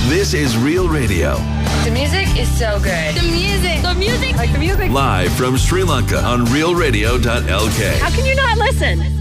This is Real Radio. The music is so good. The music. Like the music. Live from Sri Lanka on realradio.lk. How can you not listen?